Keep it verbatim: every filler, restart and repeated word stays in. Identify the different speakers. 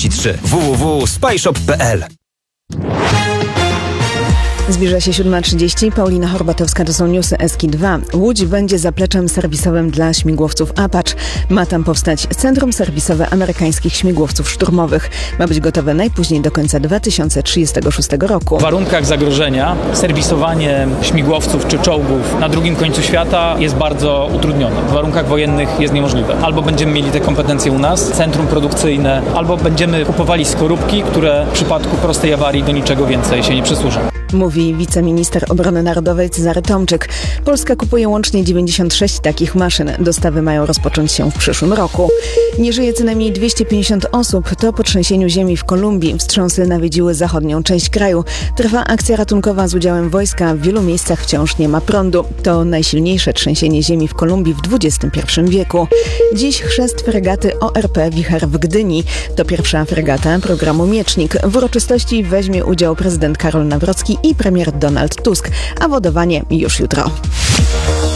Speaker 1: trzydzieści trzy. w w w kropka spyshop kropka p l.
Speaker 2: Zbliża się siódma trzydzieści. Paulina Horbatowska, to są newsy Eski dwa. Łódź będzie zapleczem serwisowym dla śmigłowców Apache. Ma tam powstać centrum serwisowe amerykańskich śmigłowców szturmowych. Ma być gotowe najpóźniej do końca dwa tysiące trzydziestego szóstego roku.
Speaker 3: W warunkach zagrożenia serwisowanie śmigłowców czy czołgów na drugim końcu świata jest bardzo utrudnione. W warunkach wojennych jest niemożliwe. Albo będziemy mieli te kompetencje u nas, centrum produkcyjne, albo będziemy kupowali skorupki, które w przypadku prostej awarii do niczego więcej się nie przysłużą.
Speaker 2: Mówi wiceminister obrony narodowej Cezary Tomczyk. Polska kupuje łącznie dziewięćdziesiąt sześć takich maszyn. Dostawy mają rozpocząć się w przyszłym roku. Nie żyje co najmniej dwieście pięćdziesiąt osób. To po trzęsieniu ziemi w Kolumbii. Wstrząsy nawiedziły zachodnią część kraju. Trwa akcja ratunkowa z udziałem wojska. W wielu miejscach wciąż nie ma prądu. To najsilniejsze trzęsienie ziemi w Kolumbii w dwudziestym pierwszym wieku. Dziś chrzest fregaty O R P Wicher w Gdyni. To pierwsza fregata programu Miecznik. W uroczystości weźmie udział prezydent Karol Nawrocki i premier Donald Tusk, a wodowanie już jutro.